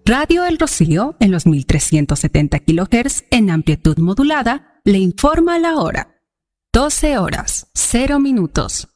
Radio El Rocío, en los 1370 kHz en amplitud modulada, le informa la hora. 12 horas, 0 minutos.